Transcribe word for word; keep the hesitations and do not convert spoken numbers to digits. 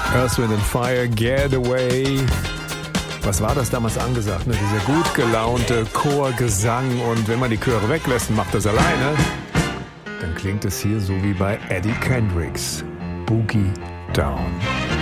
Earth, Wind and Fire, Get Away. Was war das damals angesagt? Ne? Dieser gut gelaunte Chorgesang. Und wenn man die Chöre weglässt und macht das alleine, dann klingt es hier so wie bei Eddie Kendricks. Boogie Down.